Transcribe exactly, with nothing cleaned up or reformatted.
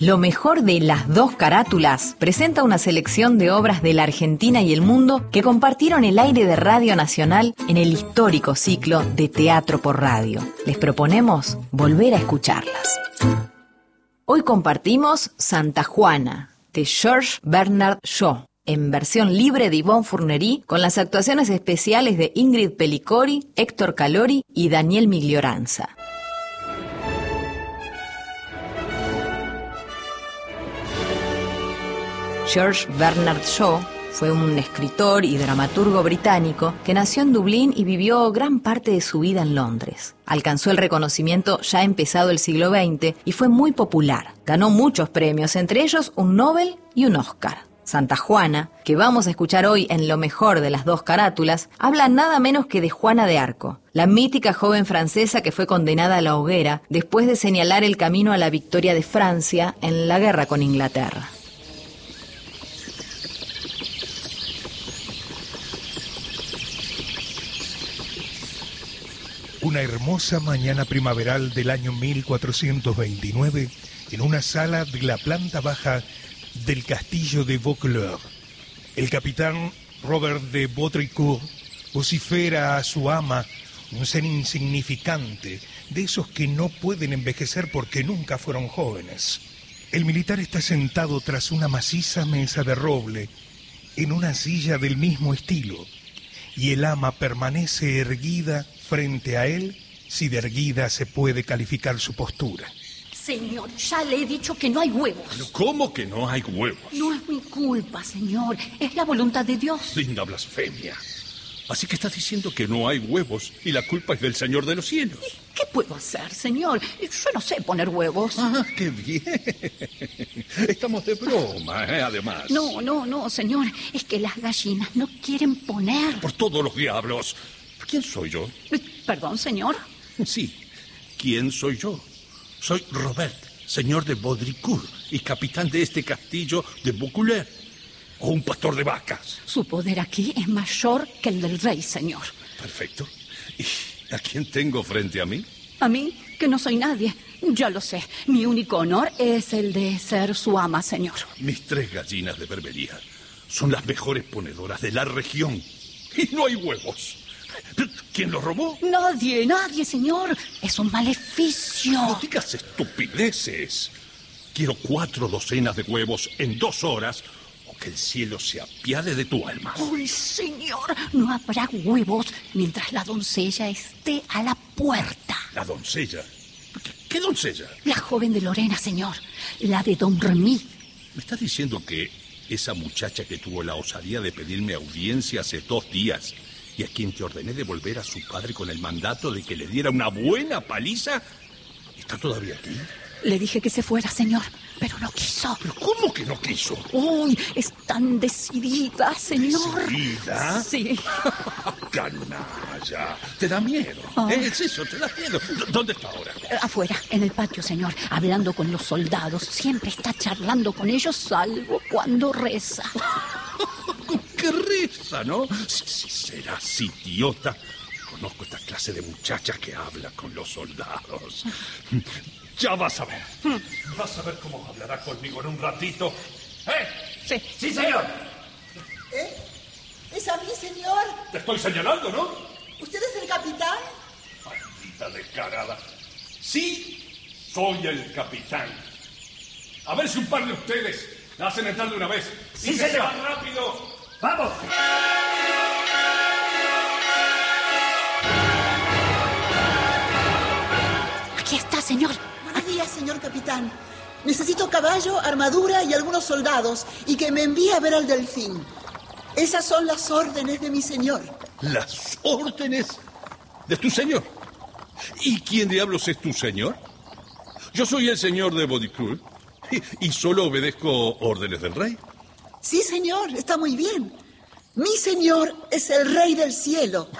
Lo mejor de las dos carátulas presenta una selección de obras de la Argentina y el mundo que compartieron el aire de Radio Nacional en el histórico ciclo de Teatro por Radio. Les proponemos volver a escucharlas. Hoy compartimos Santa Juana, de Georges Bernard Shaw, en versión libre de Yvonne Fournery, con las actuaciones especiales de Ingrid Pellicori, Héctor Calori y Daniel Miglioranza. Georges Bernard Shaw fue un escritor y dramaturgo británico que nació en Dublín y vivió gran parte de su vida en Londres. Alcanzó el reconocimiento ya empezado el siglo veinte y fue muy popular. Ganó muchos premios, entre ellos un Nobel y un Oscar. Santa Juana, que vamos a escuchar hoy en lo mejor de las dos carátulas, habla nada menos que de Juana de Arco, la mítica joven francesa que fue condenada a la hoguera después de señalar el camino a la victoria de Francia en la guerra con Inglaterra. Una hermosa mañana primaveral del año mil cuatrocientos veintinueve, en una sala de la planta baja del castillo de Vaucouleurs, el capitán Robert de Baudricourt vocifera a su ama, un ser insignificante, de esos que no pueden envejecer porque nunca fueron jóvenes. El militar está sentado tras una maciza mesa de roble, en una silla del mismo estilo, y el ama permanece erguida frente a él, si de erguida se puede calificar su postura. Señor, ya le he dicho que no hay huevos. ¿Pero cómo que no hay huevos? No es mi culpa, señor. Es la voluntad de Dios. Linda blasfemia. Así que estás diciendo que no hay huevos y la culpa es del Señor de los cielos. ¿Y qué puedo hacer, señor? Yo no sé poner huevos. Ah, qué bien. Estamos de broma, ¿eh? Además. No, no, no, señor. Es que las gallinas no quieren poner. Por todos los diablos. ¿Quién soy yo? Perdón, señor. Sí, ¿quién soy yo? Soy Robert, señor de Baudricourt y capitán de este castillo de Vaucouleurs, o un pastor de vacas. Su poder aquí es mayor que el del rey, señor. Perfecto. ¿Y a quién tengo frente a mí? A mí, que no soy nadie. Ya lo sé. Mi único honor es el de ser su ama, señor. Mis tres gallinas de berbería son las mejores ponedoras de la región. Y no hay huevos. ¿Quién los robó? Nadie, nadie, señor. Es un maleficio. No digas estupideces. Quiero cuatro docenas de huevos en dos horas o que el cielo se apiade de tu alma. ¡Uy, señor! No habrá huevos mientras la doncella esté a la puerta. ¿La doncella? ¿Qué, qué doncella? La joven de Lorena, señor. La de Don Remy. ¿Me estás diciendo que esa muchacha que tuvo la osadía de pedirme audiencia hace dos días y a quien te ordené devolver a su padre con el mandato de que le diera una buena paliza, está todavía aquí? Le dije que se fuera, señor, pero no quiso. ¿Pero cómo que no quiso? Uy, es tan decidida, señor. ¿Decidida? Sí. Canalla. ¿Te da miedo? Oh. Es eso, te da miedo. ¿Dónde está ahora? Afuera, en el patio, señor, hablando con los soldados. Siempre está charlando con ellos, salvo cuando reza. ¡Qué risa!, ¿no? Si, si serás idiota. Conozco esta clase de muchacha que habla con los soldados. Ya vas a ver. Vas a ver cómo hablará conmigo en un ratito. ¿Eh? Sí. Sí, señor. ¿Eh? ¿Es a mí, señor? Te estoy señalando, ¿no? ¿Usted es el capitán? Maldita descarada. Sí, soy el capitán. A ver si un par de ustedes la hacen entrar de una vez. Sí, y que se señor. va rápido. ¡Vamos! Aquí está, señor. Buenos días, señor capitán. Necesito caballo, armadura y algunos soldados, y que me envíe a ver al delfín. Esas son las órdenes de mi señor. ¿Las órdenes de tu señor? ¿Y quién diablos es tu señor? Yo soy el señor de Baudricourt y, y solo obedezco órdenes del rey. Sí, señor, está muy bien. Mi señor es el rey del cielo.